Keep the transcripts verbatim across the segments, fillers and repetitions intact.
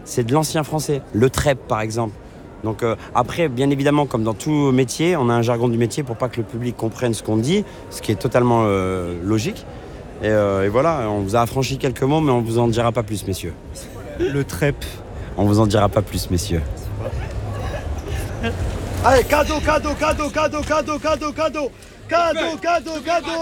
c'est de l'ancien français. Le trep, par exemple. Donc euh, après, bien évidemment, comme dans tout métier, on a un jargon du métier pour pas que le public comprenne ce qu'on dit, ce qui est totalement euh, logique. Et, euh, et voilà, on vous a affranchi quelques mots, mais on vous en dira pas plus, messieurs. Le trep. On vous en dira pas plus, messieurs. Allez, cadeau, cadeau, cadeau, cadeau, cadeau, cadeau, cadeau, cadeau, cadeau, cadeau.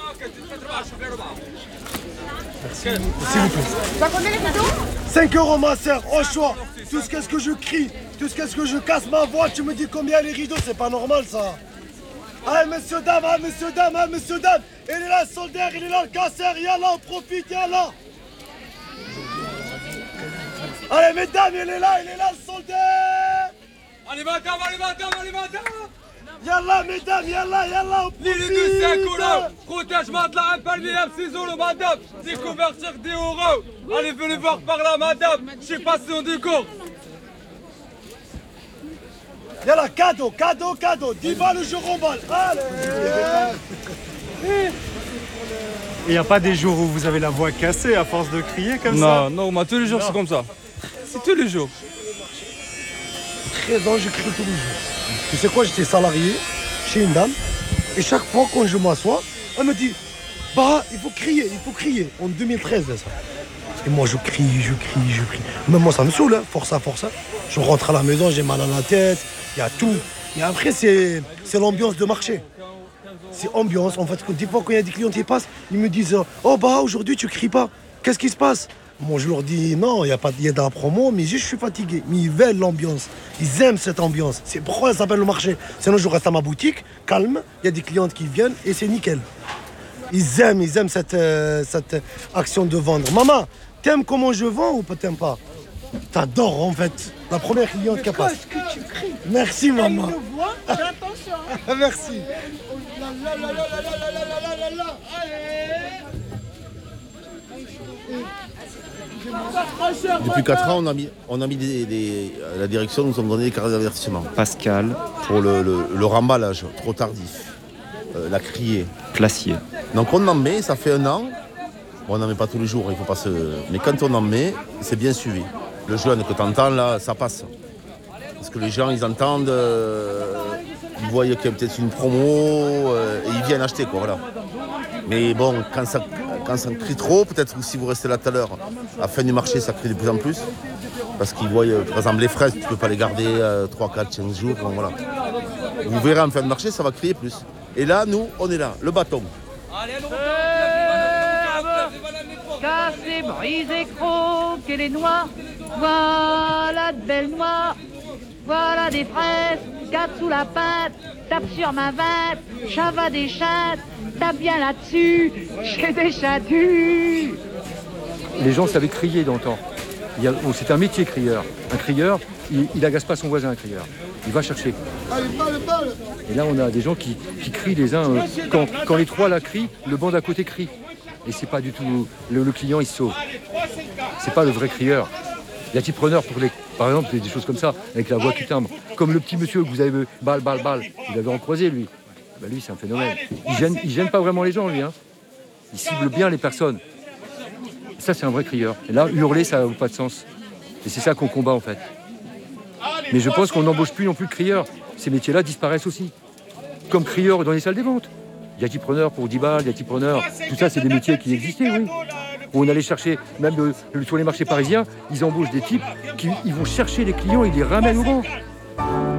S'il vous plaît. Tu vas combien les cadeaux? cinq euros, ma sœur, au choix. Tout ce qu'est-ce que je crie, tout ce qu'est-ce que je casse ma voix, tu me dis combien les rideaux, c'est pas normal ça. Allez, monsieur, dame, ah, monsieur, dame, ah, monsieur, dame. Il est là le soldaire, il est là le casseur, yallah, on profite, yallah. Allez, mesdames, il est là, il est là le soldaire. Allez, madame, allez, madame, allez, madame. Yallah, mesdames, yallah, yallah, on profite. Les deux cinq euros. Protège matelas, un palmier, un ciseau, le madame. Déconvertir des euros. Allez, venez voir par là, madame. Je sais pas si on découvre. Yallah, cadeau, cadeau, cadeau. dix balles, je remballe. Allez. Il n'y a pas des jours où vous avez la voix cassée à force de crier comme ça? Non, non, moi tous les jours c'est comme ça. C'est tous les jours. treize ans, je crie tous les jours. Tu sais quoi, j'étais salarié chez une dame. Et chaque fois quand je m'assois, elle me dit bah, il faut crier, il faut crier. En deux mille treize, ça. Et moi, je crie, je crie, je crie. Même moi, ça me saoule, hein. Force à force. Hein. Je rentre à la maison, j'ai mal à la tête, il y a tout. Et après, c'est, c'est l'ambiance de marché. C'est ambiance. En fait, des fois, quand il y a des clients qui passent, ils me disent oh, bah, aujourd'hui, tu cries pas. Qu'est-ce qui se passe? Moi, je leur dis non, il y a pas, il y a de la promo, mais juste, je suis fatigué. Mais ils veulent l'ambiance. Ils aiment cette ambiance. C'est pourquoi ça s'appelle le marché. Sinon, je reste à ma boutique, calme. Il y a des clientes qui viennent et c'est nickel. Ils aiment, ils aiment cette, euh, cette action de vendre. Maman, t'aimes comment je vends ou t'aimes pas? T'adores en fait. La première cliente qui passe. Que tu cries. Merci maman. Elle me voit, fais attention. Merci. Depuis quatre ans, on a mis, on a mis des, des, la direction nous a donné des cartes d'avertissement. Pascal. Pour le, le, le remballage trop tardif, euh, la criée. Placier. Donc on en met, ça fait un an. Bon, on n'en met pas tous les jours, il faut pas se. Mais quand on en met, c'est bien suivi. Le jeune que tu entends là, ça passe. Parce que les gens, ils entendent, euh, ils voient qu'il y a peut-être une promo euh, et ils viennent acheter, quoi, voilà. Mais bon, quand ça, quand ça crie trop, peut-être que si vous restez là tout à l'heure, à la fin du marché, ça crie de plus en plus. Parce qu'ils voient, par exemple, les fraises, tu ne peux pas les garder euh, trois, quatre, cinq jours, bon, voilà. Vous verrez en fin de marché, ça va crier plus. Et là, nous, on est là, le bâton. Cassez, brisez, croquez les noix. Voilà de belles noix. Voilà des fraises, quatre sous la pâte. Tape sur ma vatte, chava des chattes. Tape bien là-dessus, j'ai des chattus. Les gens savaient crier dans le temps. Il y a, bon, c'est un métier crieur. Un crieur, il, il agace pas son voisin, un crieur. Il va chercher. Et là, on a des gens qui, qui crient les uns. Euh, quand, quand les trois là crient, le banc d'à côté crie. Et c'est pas du tout. Le, le client, il se sauve. C'est pas le vrai crieur. Il y a des preneurs pour les. Par exemple, des choses comme ça, avec la voix qui timbre. Comme le petit monsieur que vous avez balle, balle, balle. Vous l'avez recroisé, lui. Ben, lui, c'est un phénomène. Il gêne, il gêne pas vraiment les gens, lui. Hein. Il cible bien les personnes. Ça, c'est un vrai crieur. Et là, hurler, ça n'a pas de sens. Et c'est ça qu'on combat, en fait. Mais je pense qu'on n'embauche plus non plus de crieurs. Ces métiers-là disparaissent aussi. Comme crieurs dans les salles des ventes. Il y a tipreneurs pour dix balles, il y a tipreneurs. Tout ça, c'est des métiers qui existaient, oui. Où on allait chercher, même de, sur les marchés parisiens, ils embauchent des types qui ils vont chercher les clients, ils les ramènent au banc.